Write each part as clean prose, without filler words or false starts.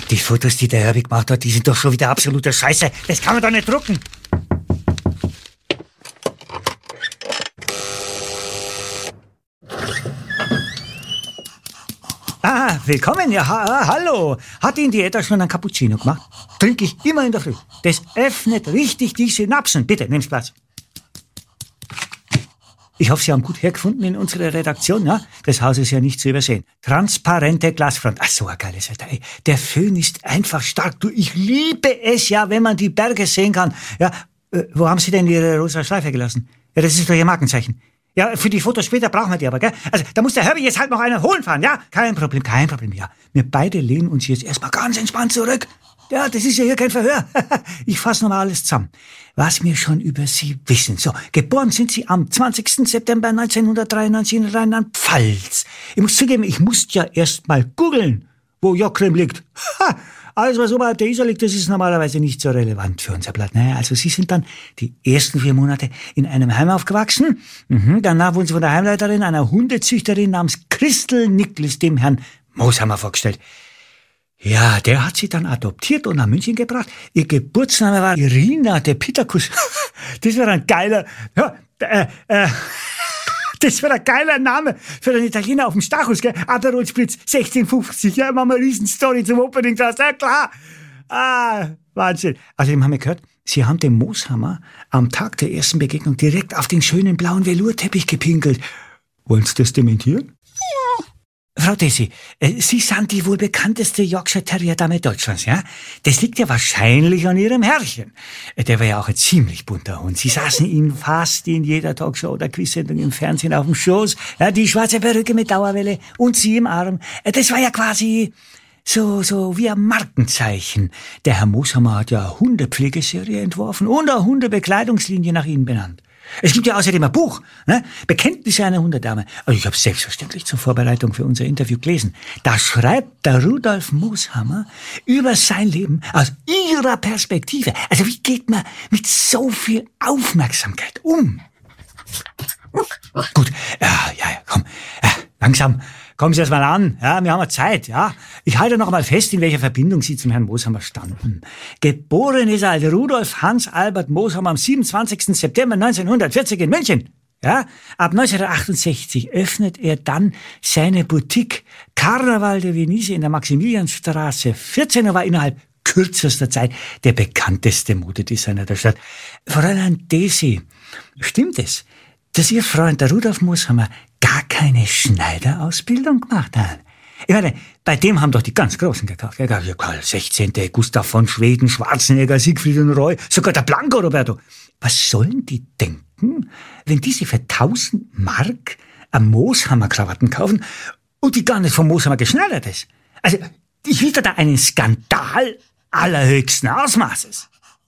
Die Fotos, die der Herbig gemacht hat, die sind doch schon wieder absoluter Scheiße. Das kann man doch nicht drucken. Willkommen, ja, hallo. Hat Ihnen die Etta schon einen Cappuccino gemacht? Trinke ich immer in der Früh. Das öffnet richtig die Synapsen. Bitte, nehmen Sie Platz. Ich hoffe, Sie haben gut hergefunden in unserer Redaktion, ja? Das Haus ist ja nicht zu übersehen. Transparente Glasfront. Ach, so ein geiles Wetter, ey. Der Föhn ist einfach stark. Du, ich liebe es ja, wenn man die Berge sehen kann. Ja, wo haben Sie denn Ihre rosa Schleife gelassen? Ja, das ist doch Ihr Markenzeichen. Ja, für die Fotos später brauchen wir die aber, gell? Also, da muss der Herbie jetzt halt noch einen holen fahren, ja? Kein Problem, ja. Wir beide lehnen uns jetzt erstmal ganz entspannt zurück. Ja, das ist ja hier kein Verhör. Ich fasse nochmal alles zusammen. Was wir schon über Sie wissen. So, geboren sind Sie am 20. September 1993 in Rheinland-Pfalz. Ich muss zugeben, ich musste ja erst mal googeln, wo Jockrim liegt. Alles, was oberhalb der Isar liegt, das ist normalerweise nicht so relevant für unser Blatt. Naja, also Sie sind dann die ersten 4 Monate in einem Heim aufgewachsen. Danach wurden Sie von der Heimleiterin, einer Hundezüchterin namens Christel Niklis, dem Herrn Moshammer vorgestellt. Ja, der hat sie dann adoptiert und nach München gebracht. Ihr Geburtsname war Irina de Pitakus. Das wäre ein geiler, das wäre ein geiler Name für einen Italiener auf dem Stachus, gell? Aperol Spritz, 1650, ja, machen wir eine Riesenstory zum Opening draus, ja klar. Wahnsinn. Außerdem haben wir gehört, Sie haben dem Moshammer am Tag der ersten Begegnung direkt auf den schönen blauen Velourteppich gepinkelt. Wollen Sie das dementieren? Frau Desi, Sie sind die wohl bekannteste Yorkshire Terrier Dame Deutschlands, ja? Das liegt ja wahrscheinlich an Ihrem Herrchen. Der war ja auch ein ziemlich bunter Hund. Sie saßen ihn fast in jeder Talkshow oder Quizsendung im Fernsehen auf dem Schoß. Ja, die schwarze Perücke mit Dauerwelle und Sie im Arm. Das war ja quasi so wie ein Markenzeichen. Der Herr Moshammer hat ja eine Hundepflegeserie entworfen und eine Hundebekleidungslinie nach Ihnen benannt. Es gibt ja außerdem ein Buch, ne? Bekenntnisse einer Hundedame. Also ich habe es selbstverständlich zur Vorbereitung für unser Interview gelesen. Da schreibt der Rudolf Moshammer über sein Leben aus Ihrer Perspektive. Also wie geht man mit so viel Aufmerksamkeit um? Gut, ja, komm, langsam. Kommen Sie erst mal an, ja, wir haben ja Zeit, ja. Ich halte noch mal fest, in welcher Verbindung Sie zum Herrn Moshammer standen. Geboren ist er als Rudolf Hans Albert Moshammer am 27. September 1940 in München. Ja, ab 1968 öffnet er dann seine Boutique Carnaval de Venise in der Maximilianstraße 14 und war innerhalb kürzester Zeit der bekannteste Modedesigner der Stadt. Fräulein Desi, stimmt es, dass Ihr Freund, der Rudolf Moshammer, gar keine Schneiderausbildung gemacht hat? Ich meine, bei dem haben doch die ganz Großen gekauft. Karl 16., Gustav von Schweden, Schwarzenegger, Siegfried und Roy, sogar der Blanco Roberto. Was sollen die denken, wenn die sich für 1000 Mark eine Moshammer-Krawatten kaufen und die gar nicht vom Moshammer geschneidert ist? Also, ich witter da einen Skandal allerhöchsten Ausmaßes.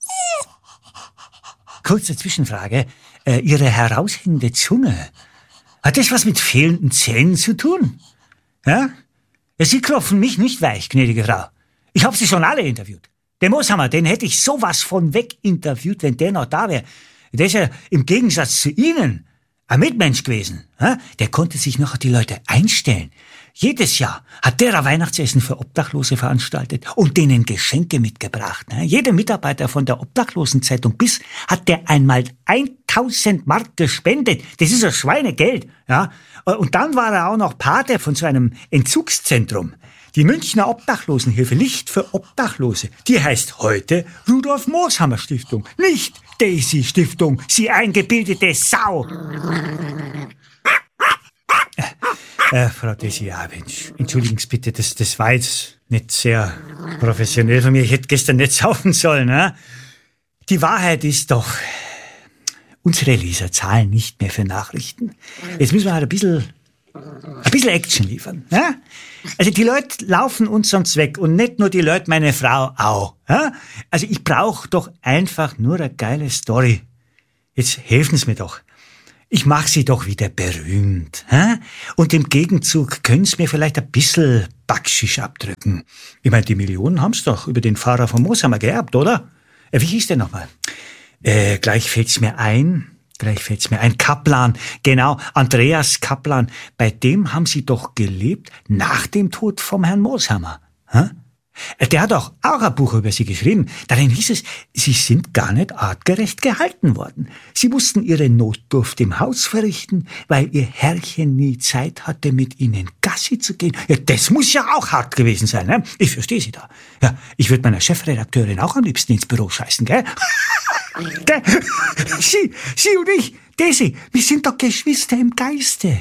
Kurze Zwischenfrage. Ihre heraushängende Zunge, hat das was mit fehlenden Zähnen zu tun? Ja? Sie klopfen mich nicht weich, gnädige Frau. Ich habe Sie schon alle interviewt. Den Moshammer, den hätte ich sowas von weg interviewt, wenn der noch da wäre. Der ist ja im Gegensatz zu Ihnen ein Mitmensch gewesen. Ja? Der konnte sich noch auf die Leute einstellen. Jedes Jahr hat der ein Weihnachtsessen für Obdachlose veranstaltet und denen Geschenke mitgebracht. Jeder Mitarbeiter von der Obdachlosenzeitung BIS hat der einmal 1000 Mark gespendet. Das ist ein Schweinegeld. Ja? Und dann war er auch noch Pate von so einem Entzugszentrum. Die Münchner Obdachlosenhilfe, Licht für Obdachlose, die heißt heute Rudolf Moshammer Stiftung, nicht Daisy Stiftung, Sie eingebildete Sau. Frau Desi, ja, entschuldigen Sie bitte, das war jetzt nicht sehr professionell von mir. Ich hätte gestern nicht saufen sollen. Ne? Die Wahrheit ist doch, unsere Leser zahlen nicht mehr für Nachrichten. Jetzt müssen wir halt ein bisschen Action liefern. Ne? Also die Leute laufen uns sonst weg und nicht nur die Leute, meine Frau auch. Ne? Also ich brauche doch einfach nur eine geile Story. Jetzt helfen Sie mir doch. Ich mach Sie doch wieder berühmt. Hä? Und im Gegenzug können Sie mir vielleicht ein bisschen Backschisch abdrücken. Ich meine, die Millionen haben's doch über den Fahrer von Moshammer geerbt, oder? Wie hieß der nochmal? Gleich fällt's mir ein. Kaplan. Genau, Andreas Kaplan. Bei dem haben Sie doch gelebt nach dem Tod vom Herrn Moshammer. Hä? Der hat auch ein Buch über sie geschrieben. Darin hieß es, sie sind gar nicht artgerecht gehalten worden. Sie mussten ihre Notdurft im Haus verrichten, weil ihr Herrchen nie Zeit hatte, mit ihnen Gassi zu gehen. Ja, das muss ja auch hart gewesen sein, ne? Ich verstehe sie da. Ja, ich würde meiner Chefredakteurin auch am liebsten ins Büro scheißen, gell? Sie und ich, Daisy, wir sind doch Geschwister im Geiste.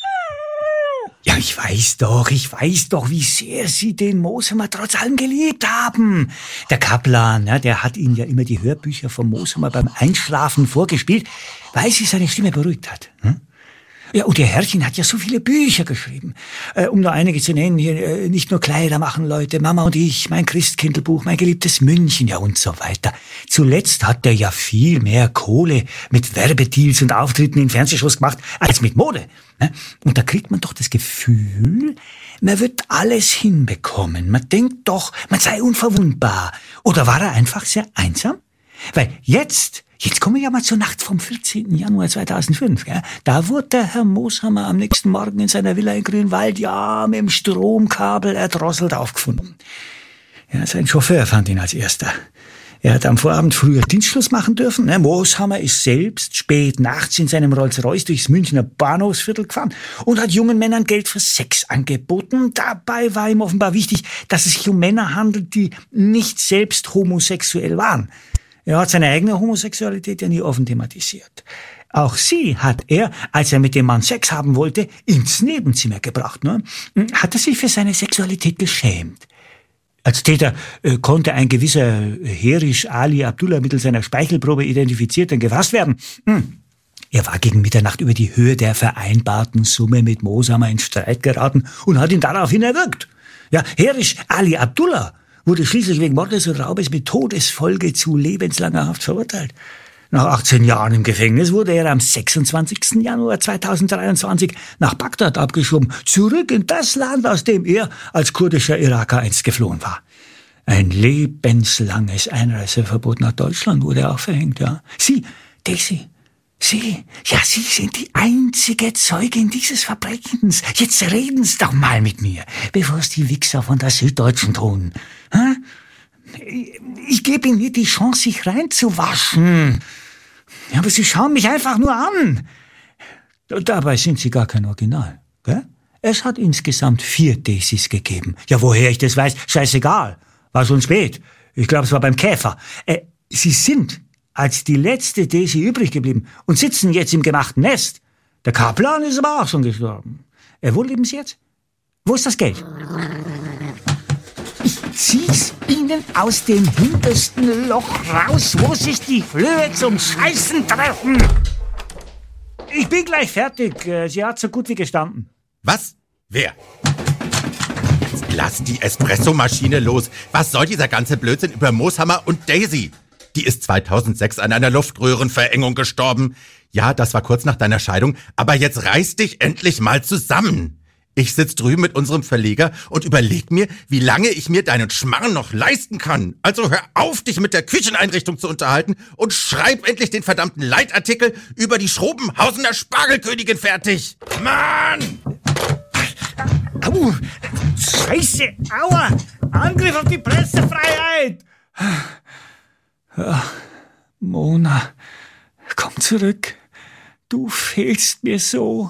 Ja, ich weiß doch, wie sehr Sie den Mooshammer trotz allem geliebt haben. Der Kaplan, ja, der hat Ihnen ja immer die Hörbücher vom Mooshammer beim Einschlafen vorgespielt, weil sie seine Stimme beruhigt hat. Hm? Ja, und Ihr Herrchen hat ja so viele Bücher geschrieben. Um nur einige zu nennen, hier nicht nur Kleider machen, Leute, Mama und ich, mein Christkindlbuch, mein geliebtes München, ja und so weiter. Zuletzt hat er ja viel mehr Kohle mit Werbedeals und Auftritten in Fernsehshows gemacht, als mit Mode. Und da kriegt man doch das Gefühl, man wird alles hinbekommen. Man denkt doch, man sei unverwundbar. Oder war er einfach sehr einsam? Weil jetzt kommen wir ja mal zur Nacht vom 14. Januar 2005. Gell? Da wurde der Herr Mooshammer am nächsten Morgen in seiner Villa in Grünwald, ja, mit dem Stromkabel erdrosselt aufgefunden. Ja, sein Chauffeur fand ihn als erster. Er hat am Vorabend früher Dienstschluss machen dürfen. Mooshammer ist selbst spät nachts in seinem Rolls-Royce durchs Münchner Bahnhofsviertel gefahren und hat jungen Männern Geld für Sex angeboten. Dabei war ihm offenbar wichtig, dass es sich um Männer handelt, die nicht selbst homosexuell waren. Er hat seine eigene Homosexualität ja nie offen thematisiert. Auch sie hat er, als er mit dem Mann Sex haben wollte, ins Nebenzimmer gebracht. Ne? Hat er sich für seine Sexualität geschämt. Als Täter konnte ein gewisser Herisch Ali Abdullah mittels seiner Speichelprobe identifiziert und gefasst werden. Er war gegen Mitternacht über die Höhe der vereinbarten Summe mit Mooshammer in Streit geraten und hat ihn daraufhin erwürgt. Ja, Herisch Ali Abdullah wurde schließlich wegen Mordes und Raubes mit Todesfolge zu lebenslanger Haft verurteilt. Nach 18 Jahren im Gefängnis wurde er am 26. Januar 2023 nach Bagdad abgeschoben, zurück in das Land, aus dem er als kurdischer Iraker einst geflohen war. Ein lebenslanges Einreiseverbot nach Deutschland wurde auch verhängt, ja. Sie, Daisy, Sie sind die einzige Zeugin dieses Verbrechens. Jetzt reden Sie doch mal mit mir, bevor es die Wichser von der Süddeutschen tun. Hm? Ich gebe Ihnen nicht die Chance, sich reinzuwaschen. Ja, aber Sie schauen mich einfach nur an. Dabei sind Sie gar kein Original, gell? Es hat insgesamt 4 Daisys gegeben. Ja, woher ich das weiß, scheißegal. War schon spät. Ich glaube, es war beim Käfer. Sie sind als die letzte Daisy übrig geblieben und sitzen jetzt im gemachten Nest. Der Kaplan ist aber auch schon gestorben. Wo leben Sie jetzt? Wo ist das Geld? Ich zieh's Ihnen aus dem hintersten Loch raus, wo sich die Flöhe zum Scheißen treffen. Ich bin gleich fertig. Sie hat so gut wie gestanden. Was? Wer? Jetzt lass die Espressomaschine los. Was soll dieser ganze Blödsinn über Mooshammer und Daisy? Die ist 2006 an einer Luftröhrenverengung gestorben. Ja, das war kurz nach deiner Scheidung, aber jetzt reiß dich endlich mal zusammen. Ich sitz drüben mit unserem Verleger und überleg mir, wie lange ich mir deinen Schmarrn noch leisten kann. Also hör auf, dich mit der Kücheneinrichtung zu unterhalten und schreib endlich den verdammten Leitartikel über die Schrobenhausener Spargelkönigin fertig. Mann! Au! Scheiße! Aua! Angriff auf die Pressefreiheit! Ja, Mona, komm zurück. Du fehlst mir so.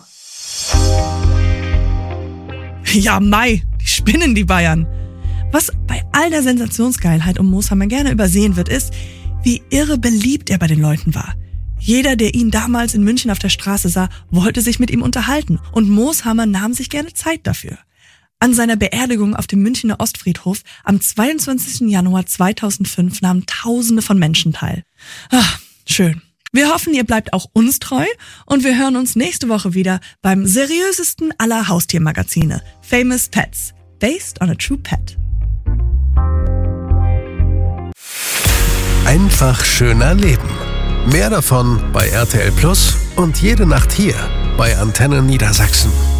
Ja, Mai, die spinnen die Bayern. Was bei all der Sensationsgeilheit um Mooshammer gerne übersehen wird, ist, wie irre beliebt er bei den Leuten war. Jeder, der ihn damals in München auf der Straße sah, wollte sich mit ihm unterhalten und Mooshammer nahm sich gerne Zeit dafür. An seiner Beerdigung auf dem Münchner Ostfriedhof am 22. Januar 2005 nahmen Tausende von Menschen teil. Ach, schön. Wir hoffen, ihr bleibt auch uns treu und wir hören uns nächste Woche wieder beim seriösesten aller Haustiermagazine, Famous Pets, based on a true pet. Einfach schöner Leben. Mehr davon bei RTL Plus und jede Nacht hier bei Antenne Niedersachsen.